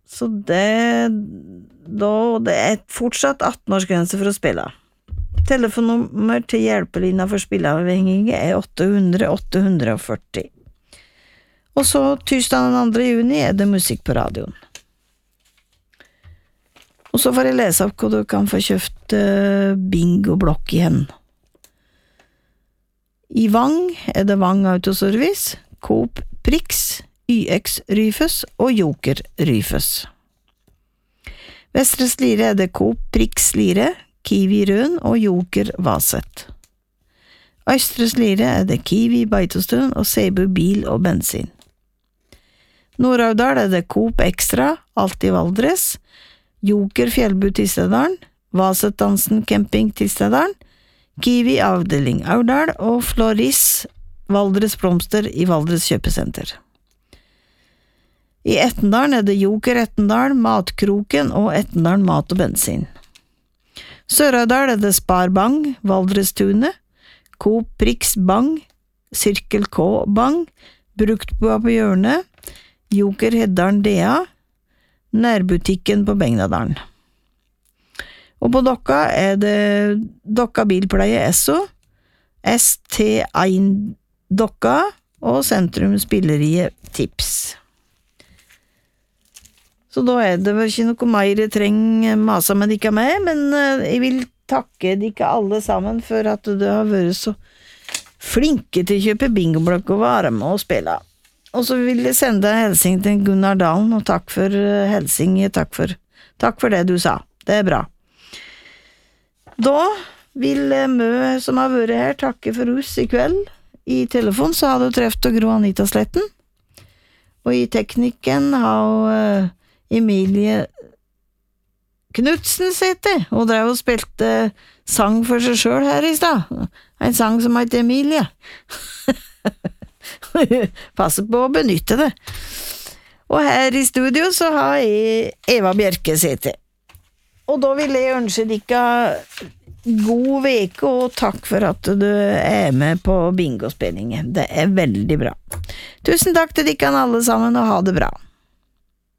Så det er fortsatt 18-årsgrense for å spille. Telefonnummer til hjelpelinja for spilleavhengige er 800-840. Og så tirsdag den 2. juni er det musikk på radioen. Og så får jeg lese opp hva du kan få kjøpt bingo-blokk igjen. I Vang er det Vang Autoservice, Coop Prix, YX Ryfus og Joker Ryfus. Vestre Slidre er det Coop Prix Slidre, Kiwi Røn og Joker Vaset. Østre Slidre er det Kiwi Beitostuen og Seibu Bil og Bensin. Nord-Aurdal er det Coop Extra, Alltid Valdres, Joker Fjellbu Tistedalen, Vaset Dansen Camping Tistedalen, Kiwi Avdeling Aurdal og Floris Valdres Blomster i Valdres Kjøpesenter. I Etnedalen er det Joker Etnedal, Matkroken og Etnedalen Mat og Bensin. Sør-Aurdal er det Spar Bang, Valdres Tune, Coop Prix Bang, Sirkel K Bang, Bruktbua på hjørnet, Joker Heddalen DA, Nærbutikken på Begnadalen. Og på Dokka er det Dokka Bilpleie Esso, ST1 Dokka og Sentrum Spilleriet Tips. Så da er det vel ikke noe mer jeg trenger masa med dere med, men jeg vil takke dere alle sammen for at du har vært så flinke til å kjøpe bingoblokk og være med og spille. Og så vil jeg sende en helsing til Gunnar Dalen, og takk for helsing, takk for det du sa. Det er bra. Da vil Mø, som har vært her, takke for oss i kveld. I telefon så har du treft Gro Anita Sletten, og i teknikken har Emilie Knudsen sitter, og drev og spilte sang for seg selv her i sted. En sang som heter Emilie. Passer på å benytte det. Og her i studio så har jeg Eva Bjerke sitter. Og da vil jeg ønske dere god veke, og takk for at du er med på bingospillingen. Det er veldig bra. Tusen takk til dere alle sammen, og ha det bra.